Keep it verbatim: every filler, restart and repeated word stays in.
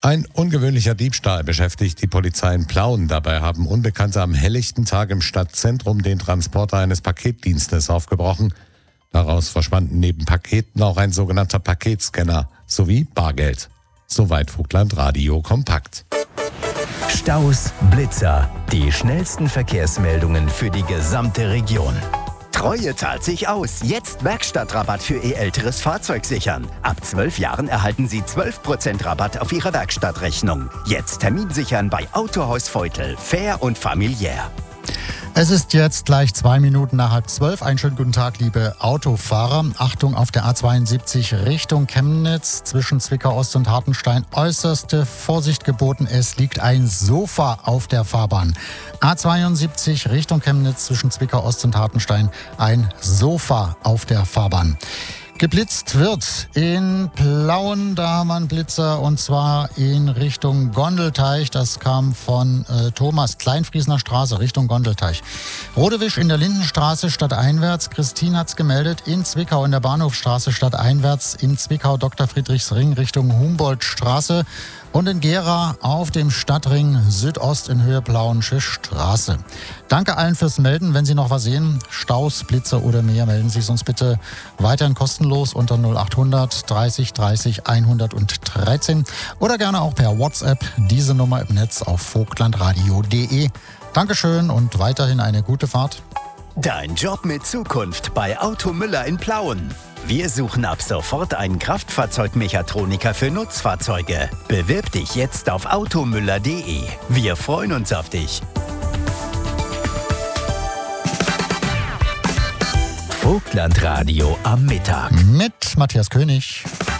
Ein ungewöhnlicher Diebstahl beschäftigt die Polizei in Plauen. Dabei haben Unbekannte am helllichten Tag im Stadtzentrum den Transporter eines Paketdienstes aufgebrochen. Daraus verschwanden neben Paketen auch ein sogenannter Paketscanner sowie Bargeld. Soweit Vogtland Radio kompakt. Staus, Blitzer, die schnellsten Verkehrsmeldungen für die gesamte Region. Treue zahlt sich aus. Jetzt Werkstattrabatt für Ihr älteres Fahrzeug sichern. Ab zwölf Jahren erhalten Sie zwölf Prozent Rabatt auf Ihre Werkstattrechnung. Jetzt Termin sichern bei Autohaus Feutel. Fair und familiär. Es ist jetzt gleich zwei Minuten nach halb zwölf. Einen schönen guten Tag, liebe Autofahrer. Achtung auf der A zweiundsiebzig Richtung Chemnitz zwischen Zwickau Ost und Hartenstein. Äußerste Vorsicht geboten. Es liegt ein Sofa auf der Fahrbahn. A zweiundsiebzig Richtung Chemnitz zwischen Zwickau Ost und Hartenstein. Ein Sofa auf der Fahrbahn. Geblitzt wird in Plauen, da haben wir einen Blitzer, und zwar in Richtung Gondelteich. Das kam von äh, Thomas, Kleinfriesener Straße, Richtung Gondelteich. Rodewisch in der Lindenstraße stadteinwärts. Christine hat's gemeldet. In Zwickau in der Bahnhofstraße stadteinwärts. In Zwickau Doktor Friedrichsring Richtung Humboldtstraße. Und in Gera auf dem Stadtring Südost in Höhe Plauensche Straße. Danke allen fürs Melden. Wenn Sie noch was sehen, Staus, Blitzer oder mehr, melden Sie es uns bitte weiterhin kostenlos unter null achthundert dreißig dreißig hundertdreizehn oder gerne auch per WhatsApp. Diese Nummer im Netz auf vogtlandradio punkt de. Dankeschön und weiterhin eine gute Fahrt. Dein Job mit Zukunft bei Auto Müller in Plauen. Wir suchen ab sofort einen Kraftfahrzeugmechatroniker für Nutzfahrzeuge. Bewirb dich jetzt auf automüller punkt de. Wir freuen uns auf dich. Vogtland Radio am Mittag. Mit Matthias König.